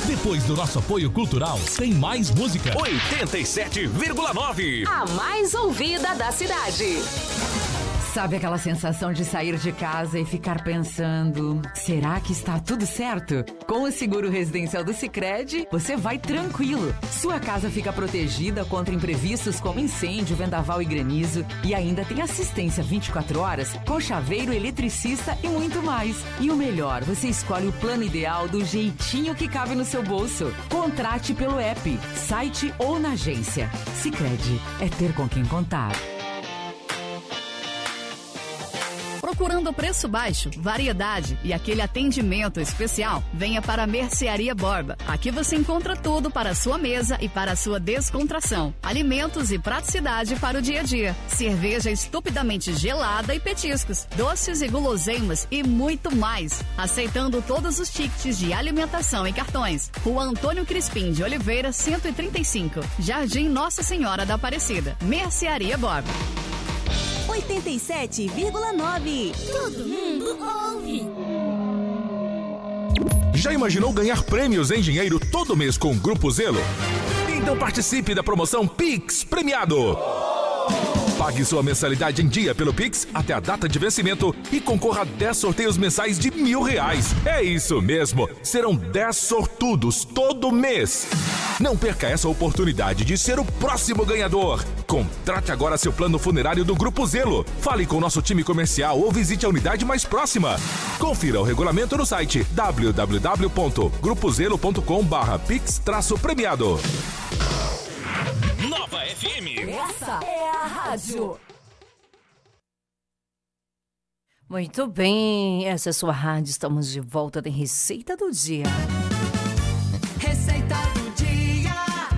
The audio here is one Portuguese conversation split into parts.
Depois do nosso apoio cultural, tem mais música. 87,9. A mais ouvida da cidade. Sabe aquela sensação de sair de casa e ficar pensando, será que está tudo certo? Com o seguro residencial do Sicredi, você vai tranquilo. Sua casa fica protegida contra imprevistos como incêndio, vendaval e granizo. E ainda tem assistência 24 horas, com chaveiro, eletricista e muito mais. E o melhor, você escolhe o plano ideal do jeitinho que cabe no seu bolso. Contrate pelo app, site ou na agência. Sicredi, é ter com quem contar. Procurando preço baixo, variedade e aquele atendimento especial? Venha para a Mercearia Borba. Aqui você encontra tudo para a sua mesa e para a sua descontração. Alimentos e praticidade para o dia a dia. Cerveja estupidamente gelada e petiscos. Doces e guloseimas e muito mais. Aceitando todos os tickets de alimentação e cartões. Rua Antônio Crispim de Oliveira, 135. Jardim Nossa Senhora da Aparecida. Mercearia Borba. 87,9. Todo mundo ouve. Já imaginou ganhar prêmios em dinheiro todo mês com o Grupo Zelo? Então participe da promoção Pix Premiado. Pague sua mensalidade em dia pelo Pix até a data de vencimento e concorra a 10 sorteios mensais de R$1.000. É isso mesmo, serão 10 sortudos todo mês. Não perca essa oportunidade de ser o próximo ganhador. Contrate agora seu plano funerário do Grupo Zelo. Fale com o nosso time comercial ou visite a unidade mais próxima. Confira o regulamento no site www.grupozelo.com/pix-premiado. Nova FM. Essa é a rádio. Muito bem, essa é a sua rádio. Estamos de volta em Receita do Dia. Receita do dia.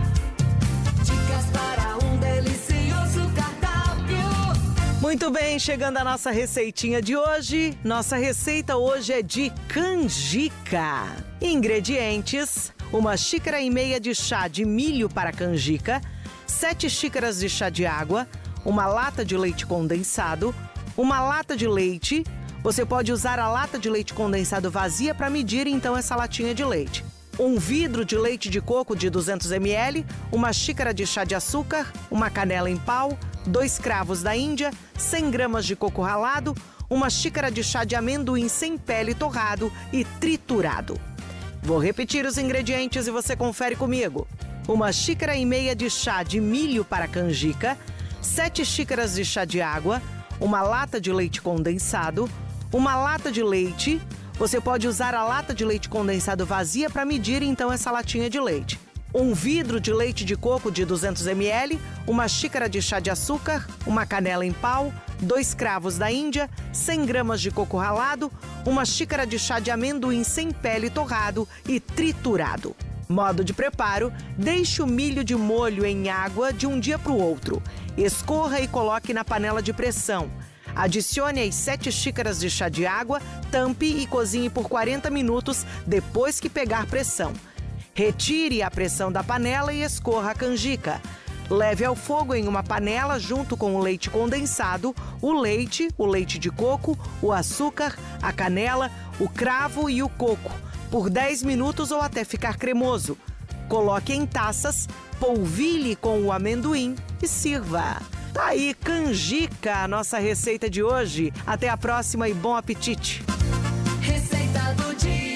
Dicas para um delicioso cardápio. Muito bem, chegando a nossa receitinha de hoje. Nossa receita hoje é de canjica. Ingredientes: 1,5 xícaras de chá de milho para canjica, 7 xícaras de chá de água, uma lata de leite condensado, uma lata de leite. Você pode usar a lata de leite condensado vazia para medir então essa latinha de leite. Um vidro de leite de coco de 200 ml, uma xícara de chá de açúcar, uma canela em pau, 2 cravos da Índia, 100 gramas de coco ralado, uma xícara de chá de amendoim sem pele torrado e triturado. Vou repetir os ingredientes e você confere comigo. 1,5 xícaras de chá de milho para canjica, 7 xícaras de chá de água, uma lata de leite condensado, uma lata de leite. Você pode usar a lata de leite condensado vazia para medir então essa latinha de leite. Um vidro de leite de coco de 200 ml, uma xícara de chá de açúcar, uma canela em pau, 2 cravos da Índia, 100 gramas de coco ralado, uma xícara de chá de amendoim sem pele torrado e triturado. Modo de preparo: deixe o milho de molho em água de um dia para o outro. Escorra e coloque na panela de pressão. Adicione as 7 xícaras de chá de água, tampe e cozinhe por 40 minutos depois que pegar pressão. Retire a pressão da panela e escorra a canjica. Leve ao fogo em uma panela junto com o leite condensado, o leite de coco, o açúcar, a canela, o cravo e o coco, por 10 minutos ou até ficar cremoso. Coloque em taças, polvilhe com o amendoim e sirva. Tá aí, canjica, a nossa receita de hoje. Até a próxima e bom apetite! Receita do dia.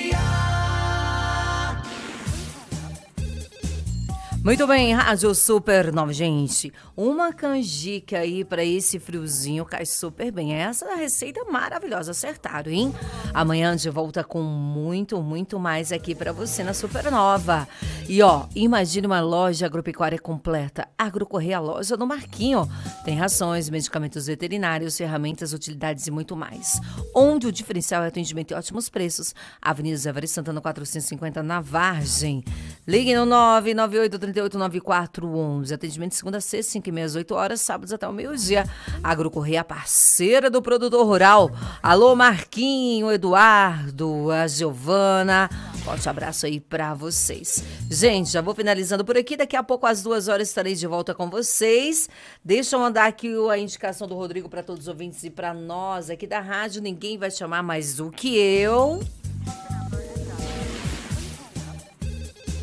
Muito bem, Rádio Super 9, gente. Uma canjica aí para esse friozinho cai super bem. Essa receita maravilhosa, acertaram, hein? Amanhã de volta com muito, muito mais aqui para você na Supernova. E ó, imagine uma loja agropecuária completa. Agrocorreia, a loja do Marquinho. Tem rações, medicamentos veterinários, ferramentas, utilidades e muito mais. Onde o diferencial é atendimento e ótimos preços. Avenida Zé Vares Santana 450 na Vargem. Ligue no 998-389411. Atendimento de segunda a sexta, 5h30 às 8 horas, sábados até o meio-dia. Agrocorreia, parceira do produtor rural. Alô, Marquinho, Eduardo, a Giovana. Forte abraço aí pra vocês. Gente, já vou finalizando por aqui. Daqui a pouco, às 2 horas, estarei de volta com vocês. Deixa eu mandar aqui a indicação do Rodrigo para todos os ouvintes e para nós aqui da rádio. Ninguém vai chamar mais do que eu.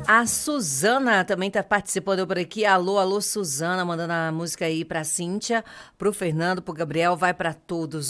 A Suzana também tá participando por aqui. Alô, alô, Suzana, mandando a música aí pra Cíntia, pro Fernando, pro Gabriel, vai pra todos.